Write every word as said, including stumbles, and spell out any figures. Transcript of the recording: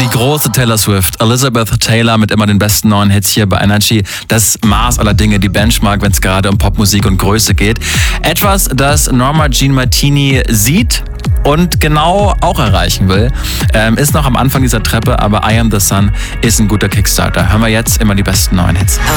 Die große Taylor Swift, Elizabeth Taylor mit immer den besten neuen Hits hier bei Energy. Das Maß aller Dinge, die Benchmark, wenn es gerade um Popmusik und Größe geht. Etwas, das Norma Jean Martini sieht und genau auch erreichen will. Ähm, ist noch am Anfang dieser Treppe, aber I Am The Sun ist ein guter Kickstarter. Hören wir jetzt immer die besten neuen Hits.